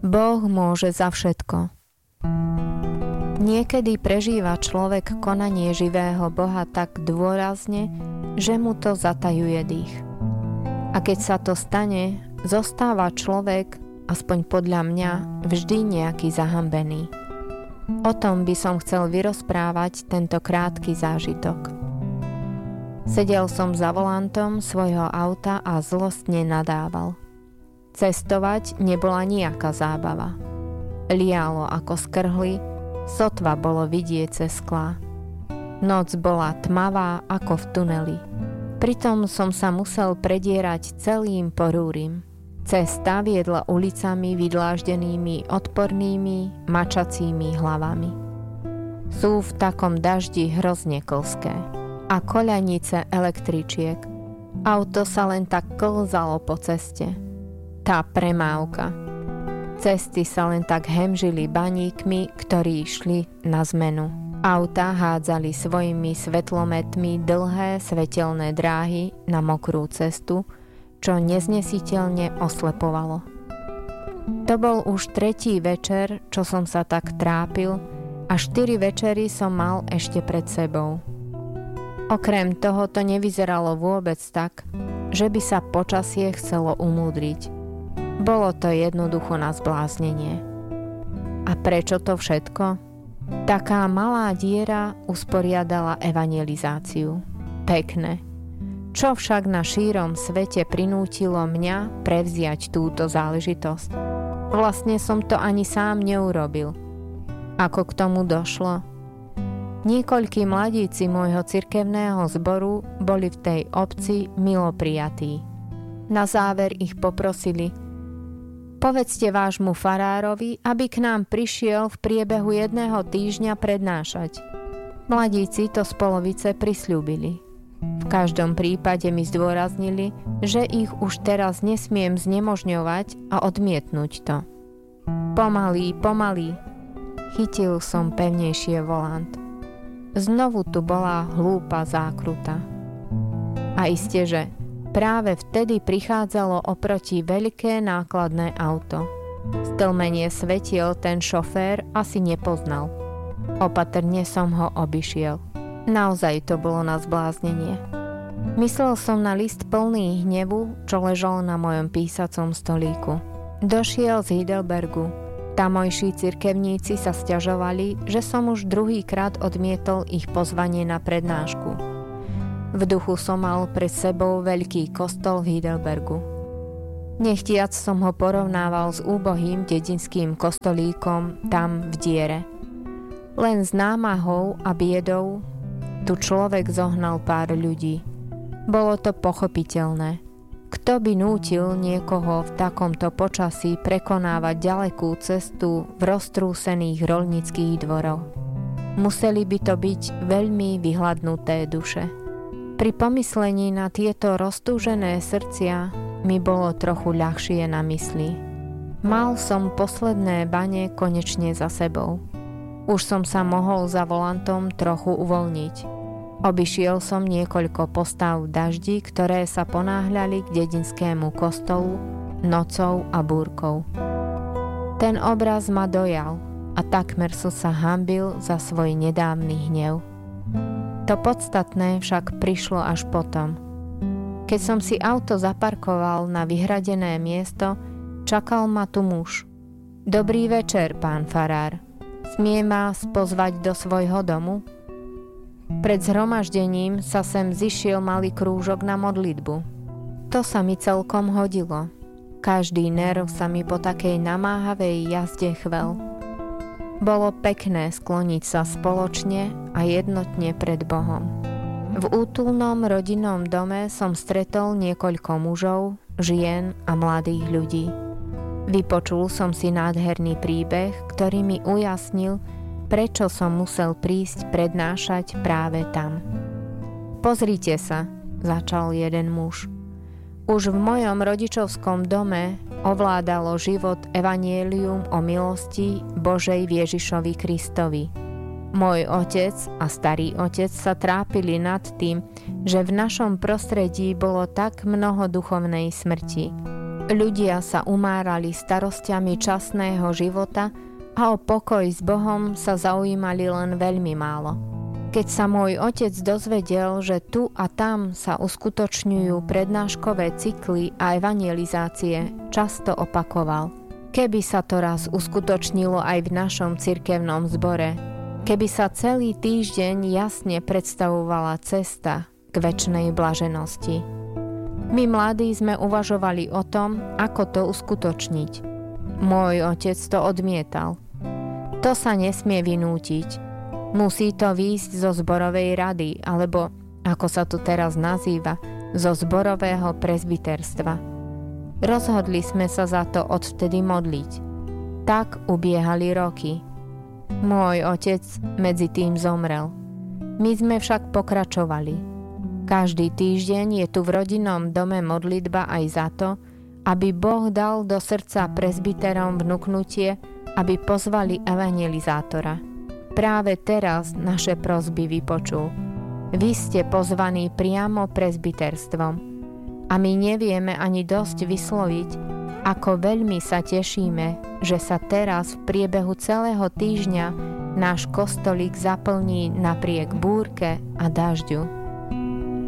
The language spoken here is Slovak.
Boh môže za všetko. Niekedy prežíva človek konanie živého Boha tak dôrazne, že mu to zatajuje dých. A keď sa to stane, zostáva človek, aspoň podľa mňa, vždy nejaký zahambený. O tom by som chcel vyrozprávať tento krátky zážitok. Sedel som za volantom svojho auta a zlostne nadával. Cestovať nebola nejaká zábava. Lialo ako z krhly, sotva bolo vidieť cez sklá. Noc bola tmavá ako v tuneli. Pritom som sa musel predierať celým porúrim. Cesta viedla ulicami vydláždenými odpornými, mačacími hlavami. Sú v takom daždi hrozne klzké. A koľanice električiek. Auto sa len tak klzalo po ceste. Tá premávka. Cesty sa len tak hemžili baníkmi, ktorí išli na zmenu. Autá hádzali svojimi svetlometmi dlhé svetelné dráhy na mokrú cestu, čo neznesiteľne oslepovalo. To bol už 3. večer, čo som sa tak trápil, a 4 večery som mal ešte pred sebou. Okrem toho to nevyzeralo vôbec tak, že by sa počasie chcelo umúdriť. Bolo to jednoducho na zbláznenie. A prečo to všetko? Taká malá diera usporiadala evangelizáciu. Pekné. Čo však na šírom svete prinútilo mňa prevziať túto záležitosť? Vlastne som to ani sám neurobil. Ako k tomu došlo? Niekoľkí mladíci môjho cirkevného zboru boli v tej obci milo prijatí. Na záver ich poprosili: povedzte vášmu farárovi, aby k nám prišiel v priebehu 1 týždňa prednášať. Mladíci to z polovice prisľúbili. V každom prípade mi zdôraznili, že ich už teraz nesmiem znemožňovať a odmietnúť to. Pomaly, chytil som pevnejšie volant. Znovu tu bola hlúpa zákruta. A isteže, práve vtedy prichádzalo oproti veľké nákladné auto. Stlmenie svetiel ten šofér asi nepoznal. Opatrne som ho obišiel. Naozaj to bolo na zbláznenie. Myslel som na list plný hnevu, čo ležal na mojom písacom stolíku. Došiel z Heidelbergu. Tamojší cirkevníci sa sťažovali, že som už 2-krát odmietol ich pozvanie na prednášku. V duchu som mal pred sebou veľký kostol v Heidelbergu. Nechtiac som ho porovnával s úbohým dedinským kostolíkom tam v diere. Len s námahou a biedou tu človek zohnal pár ľudí. Bolo to pochopiteľné. Kto by nútil niekoho v takomto počasí prekonávať ďalekú cestu v roztrúsených roľnických dvoroch? Museli by to byť veľmi vyhladnuté duše. Pri pomyslení na tieto roztúžené srdcia mi bolo trochu ľahšie na mysli. Mal som posledné bane konečne za sebou. Už som sa mohol za volantom trochu uvoľniť. Obišiel som niekoľko postav v daždi, ktoré sa ponáhľali k dedinskému kostolu nocou a búrkou. Ten obraz ma dojal a takmer som sa hanbil za svoj nedávny hnev. To podstatné však prišlo až potom. Keď som si auto zaparkoval na vyhradené miesto, čakal ma tu muž. Dobrý večer, pán farár. Smie ma pozvať do svojho domu? Pred zhromaždením sa sem zišiel malý krúžok na modlitbu. To sa mi celkom hodilo. Každý nerv sa mi po takej namáhavej jazde chvel. Bolo pekné skloniť sa spoločne a jednotne pred Bohom. V útulnom rodinnom dome som stretol niekoľko mužov, žien a mladých ľudí. Vypočul som si nádherný príbeh, ktorý mi ujasnil, prečo som musel prísť prednášať práve tam. Pozrite sa, začal jeden muž. Už v mojom rodičovskom dome ovládalo život evanjelium o milosti Božej v Ježišovi Kristovi. Môj otec a starý otec sa trápili nad tým, že v našom prostredí bolo tak mnoho duchovnej smrti. Ľudia sa umárali starostiami časného života a o pokoj s Bohom sa zaujímali len veľmi málo. Keď sa môj otec dozvedel, že tu a tam sa uskutočňujú prednáškové cykly a evangelizácie, často opakoval: keby sa to raz uskutočnilo aj v našom cirkevnom zbore, keby sa celý týždeň jasne predstavovala cesta k večnej blaženosti. My mladí sme uvažovali o tom, ako to uskutočniť. Môj otec to odmietal. To sa nesmie vynútiť. Musí to výjsť zo zborovej rady, alebo, ako sa to teraz nazýva, zo zborového prezbiterstva. Rozhodli sme sa za to odvtedy modliť. Tak ubiehali roky. Môj otec medzi tým zomrel. My sme však pokračovali. Každý týždeň je tu v rodinnom dome modlitba aj za to, aby Boh dal do srdca prezbiterom vnuknutie, aby pozvali evangelizátora. Práve teraz naše prosby vypočul. Vy ste pozvaní priamo prezbiterstvom. A my nevieme ani dosť vysloviť, ako veľmi sa tešíme, že sa teraz v priebehu celého týždňa náš kostolík zaplní napriek búrke a dažďu.